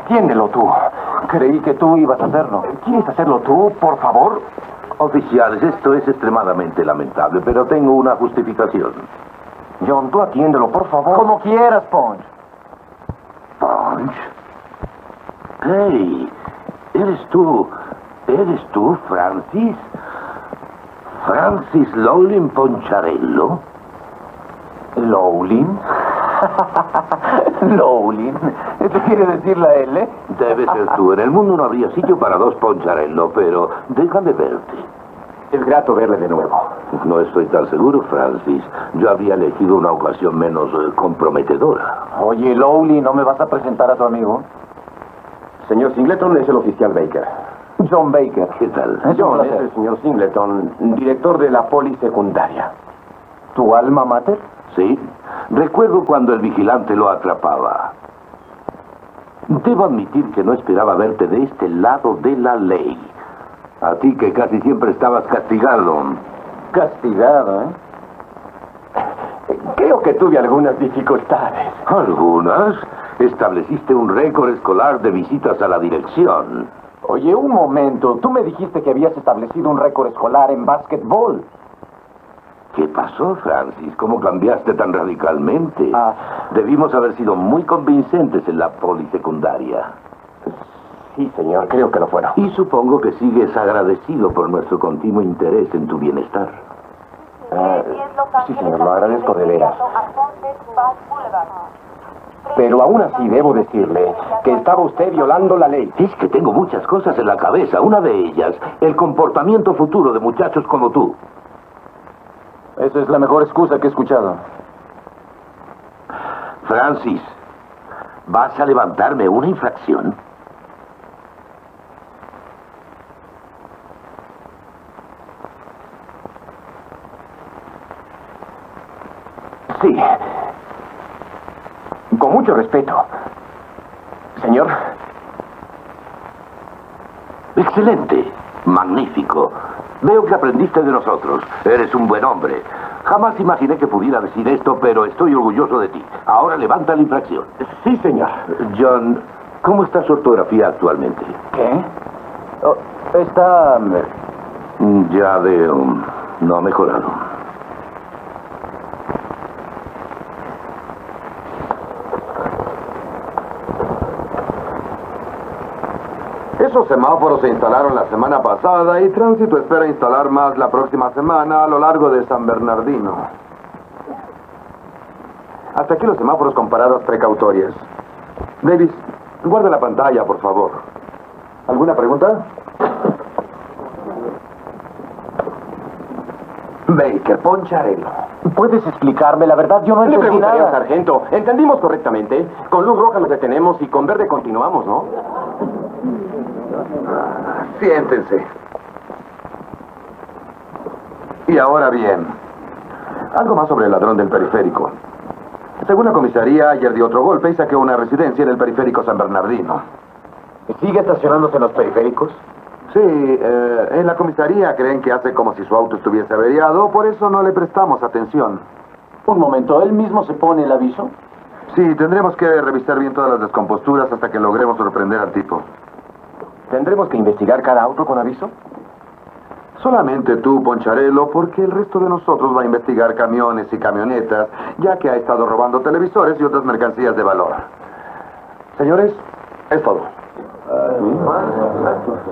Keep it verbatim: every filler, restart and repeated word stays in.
atiéndelo tú. Creí que tú ibas a hacerlo. ¿Quieres hacerlo tú, por favor? Oficiales, esto es extremadamente lamentable, pero tengo una justificación. John, tú atiéndelo, por favor. Como quieras, Punch. ¿Punch? Hey, ¿eres tú? ¿Eres tú, Francis? ¿Francis Lowlin Poncharello? ¿Lowlin? ¿Lowlin? ¿Eso quiere decir la L? Debe ser tú. En el mundo no habría sitio para dos Poncharello, pero déjame verte. Es grato verle de nuevo. No estoy tan seguro, Francis. Yo había elegido una ocasión menos eh, comprometedora. Oye, Lowlin, ¿no me vas a presentar a tu amigo? Señor Singleton es el oficial Baker. John Baker. ¿Qué tal? John es el señor Singleton, director de la poli secundaria. ¿Tu alma mater? Sí. Recuerdo cuando el vigilante lo atrapaba. Debo admitir que no esperaba verte de este lado de la ley. A ti que casi siempre estabas castigado. Castigado, ¿eh? Creo que tuve algunas dificultades. ¿Algunas? Estableciste un récord escolar de visitas a la dirección. Oye, un momento. Tú me dijiste que habías establecido un récord escolar en básquetbol. ¿Qué pasó, Francis? ¿Cómo cambiaste tan radicalmente? Ah. Debimos haber sido muy convincentes en la polisecundaria. Sí, señor, creo que lo fueron. Y supongo que sigues agradecido por nuestro continuo interés en tu bienestar. Uh, sí, señor, lo agradezco de veras. Pero aún así debo decirle que estaba usted violando la ley. Es que tengo muchas cosas en la cabeza. Una de ellas, el comportamiento futuro de muchachos como tú. Esa es la mejor excusa que he escuchado. Francis, ¿vas a levantarme una infracción? Sí. Con mucho respeto. Señor. Excelente. Magnífico. Veo que aprendiste de nosotros. Eres un buen hombre. Jamás imaginé que pudiera decir esto, pero estoy orgulloso de ti. Ahora levanta la infracción. Sí, señor. John, ¿cómo está su ortografía actualmente? ¿Qué? Oh, está... Ya veo. No ha mejorado. Esos semáforos se instalaron la semana pasada y Tránsito espera instalar más la próxima semana a lo largo de San Bernardino. Hasta aquí los semáforos con paradas precautorias. Davis, guarda la pantalla, por favor. ¿Alguna pregunta? Baker, Poncharello. ¿Puedes explicarme? La verdad, yo no Le entendí preguntaría, nada. sargento. Entendimos correctamente. Con luz roja nos detenemos y con verde continuamos, ¿no? Siéntense. Y ahora bien, algo más sobre el ladrón del periférico. Según la comisaría, ayer dio otro golpe y saqueó una residencia en el periférico San Bernardino. ¿Sigue estacionándose en los periféricos? Sí, eh, en la comisaría creen que hace como si su auto estuviese averiado, por eso no le prestamos atención. Un momento, ¿él mismo se pone el aviso? Sí, tendremos que revisar bien todas las descomposturas hasta que logremos sorprender al tipo. ¿Tendremos que investigar cada auto con aviso? Solamente tú, Poncharello, porque el resto de nosotros va a investigar camiones y camionetas, ya que ha estado robando televisores y otras mercancías de valor. Señores, es todo.